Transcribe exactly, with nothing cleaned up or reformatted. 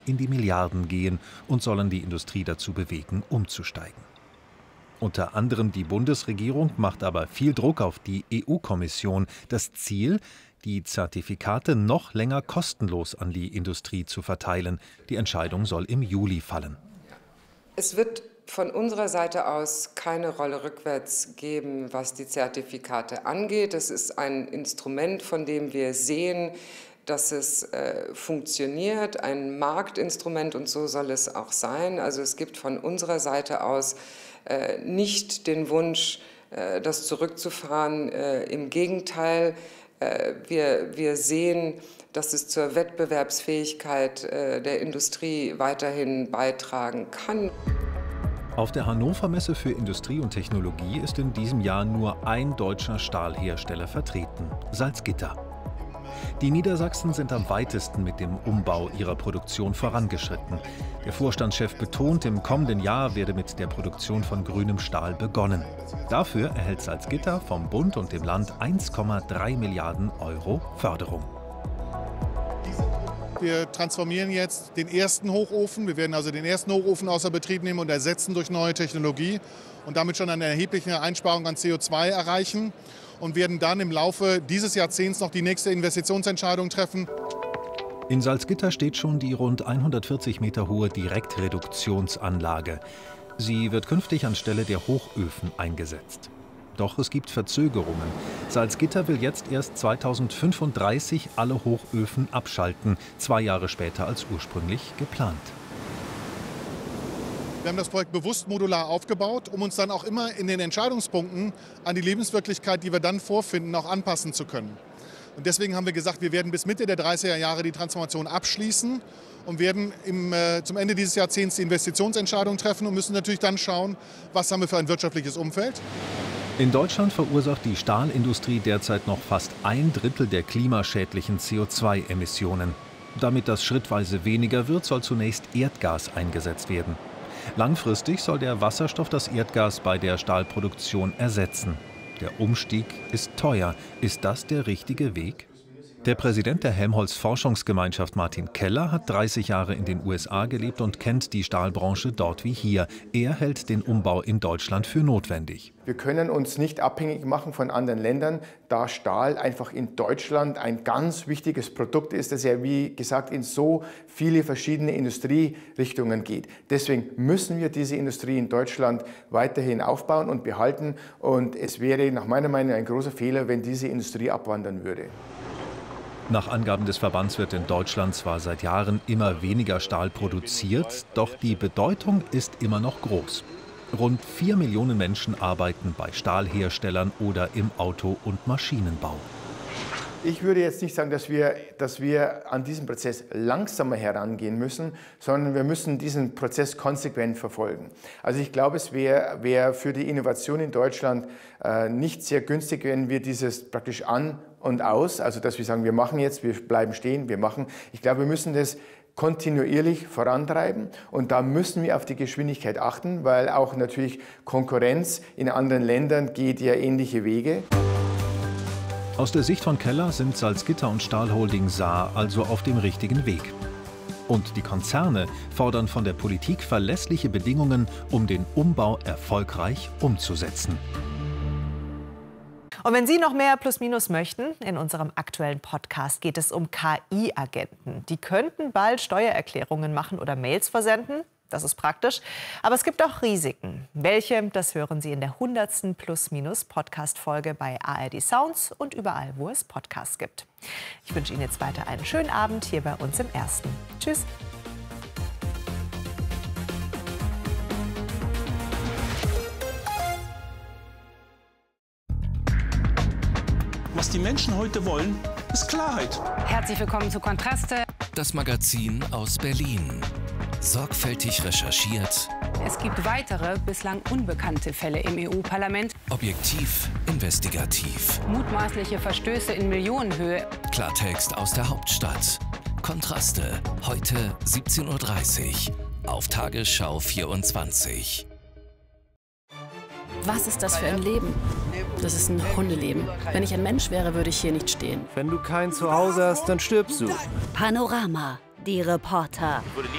in die Milliarden gehen und sollen die Industrie dazu bewegen, umzusteigen. Unter anderem die Bundesregierung macht aber viel Druck auf die E U-Kommission. Das Ziel, die Zertifikate noch länger kostenlos an die Industrie zu verteilen. Die Entscheidung soll im Juli fallen. Es wird von unserer Seite aus keine Rolle rückwärts geben, was die Zertifikate angeht. Es ist ein Instrument, von dem wir sehen, dass es äh, funktioniert, ein Marktinstrument, und so soll es auch sein. Also es gibt von unserer Seite aus äh, nicht den Wunsch, äh, das zurückzufahren. Äh, Im Gegenteil, äh, wir, wir sehen, dass es zur Wettbewerbsfähigkeit äh, der Industrie weiterhin beitragen kann. Auf der Hannover Messe für Industrie und Technologie ist in diesem Jahr nur ein deutscher Stahlhersteller vertreten, Salzgitter. Die Niedersachsen sind am weitesten mit dem Umbau ihrer Produktion vorangeschritten. Der Vorstandschef betont, im kommenden Jahr werde mit der Produktion von grünem Stahl begonnen. Dafür erhält Salzgitter vom Bund und dem Land eins Komma drei Milliarden Euro Förderung. Wir transformieren jetzt den ersten Hochofen. Wir werden also den ersten Hochofen außer Betrieb nehmen und ersetzen durch neue Technologie und damit schon eine erhebliche Einsparung an C O zwei erreichen und werden dann im Laufe dieses Jahrzehnts noch die nächste Investitionsentscheidung treffen. In Salzgitter steht schon die rund hundertvierzig Meter hohe Direktreduktionsanlage. Sie wird künftig anstelle der Hochöfen eingesetzt. Doch es gibt Verzögerungen. Salzgitter will jetzt erst zweitausendfünfunddreißig alle Hochöfen abschalten, zwei Jahre später als ursprünglich geplant. Wir haben das Projekt bewusst modular aufgebaut, um uns dann auch immer in den Entscheidungspunkten an die Lebenswirklichkeit, die wir dann vorfinden, auch anpassen zu können. Und deswegen haben wir gesagt, wir werden bis Mitte der dreißiger Jahre die Transformation abschließen und werden im, äh, zum Ende dieses Jahrzehnts die Investitionsentscheidung treffen und müssen natürlich dann schauen, was haben wir für ein wirtschaftliches Umfeld. In Deutschland verursacht die Stahlindustrie derzeit noch fast ein Drittel der klimaschädlichen C O zwei Emissionen. Damit das schrittweise weniger wird, soll zunächst Erdgas eingesetzt werden. Langfristig soll der Wasserstoff das Erdgas bei der Stahlproduktion ersetzen. Der Umstieg ist teuer. Ist das der richtige Weg? Der Präsident der Helmholtz-Forschungsgemeinschaft Martin Keller hat dreißig Jahre in den U S A gelebt und kennt die Stahlbranche dort wie hier. Er hält den Umbau in Deutschland für notwendig. Wir können uns nicht abhängig machen von anderen Ländern, da Stahl einfach in Deutschland ein ganz wichtiges Produkt ist, das ja, wie gesagt, in so viele verschiedene Industrierichtungen geht. Deswegen müssen wir diese Industrie in Deutschland weiterhin aufbauen und behalten. Und es wäre nach meiner Meinung ein großer Fehler, wenn diese Industrie abwandern würde. Nach Angaben des Verbands wird in Deutschland zwar seit Jahren immer weniger Stahl produziert, doch die Bedeutung ist immer noch groß. Rund vier Millionen Menschen arbeiten bei Stahlherstellern oder im Auto- und Maschinenbau. Ich würde jetzt nicht sagen, dass wir, dass wir an diesen Prozess langsamer herangehen müssen, sondern wir müssen diesen Prozess konsequent verfolgen. Also ich glaube, es wäre wär für die Innovation in Deutschland äh, nicht sehr günstig, wenn wir dieses praktisch an und aus, also dass wir sagen, wir machen jetzt, wir bleiben stehen, wir machen. Ich glaube, wir müssen das kontinuierlich vorantreiben und da müssen wir auf die Geschwindigkeit achten, weil auch natürlich Konkurrenz in anderen Ländern geht ja ähnliche Wege. Aus der Sicht von Keller sind Salzgitter und Stahlholding Saar also auf dem richtigen Weg. Und die Konzerne fordern von der Politik verlässliche Bedingungen, um den Umbau erfolgreich umzusetzen. Und wenn Sie noch mehr Plus-Minus möchten, in unserem aktuellen Podcast geht es um K I-Agenten. Die könnten bald Steuererklärungen machen oder Mails versenden. Das ist praktisch. Aber es gibt auch Risiken. Welche, das hören Sie in der hundertsten Plus-Minus-Podcast-Folge bei A R D Sounds und überall, wo es Podcasts gibt. Ich wünsche Ihnen jetzt weiter einen schönen Abend hier bei uns im Ersten. Tschüss. Was die Menschen heute wollen, ist Klarheit. Herzlich willkommen zu Kontraste. Das Magazin aus Berlin. Sorgfältig recherchiert. Es gibt weitere, bislang unbekannte Fälle im E U-Parlament. Objektiv, investigativ. Mutmaßliche Verstöße in Millionenhöhe. Klartext aus der Hauptstadt. Kontraste, heute siebzehn Uhr dreißig auf Tagesschau vierundzwanzig. Was ist das für ein Leben? Das ist ein Hundeleben. Wenn ich ein Mensch wäre, würde ich hier nicht stehen. Wenn du kein Zuhause hast, dann stirbst du. Panorama, die Reporter.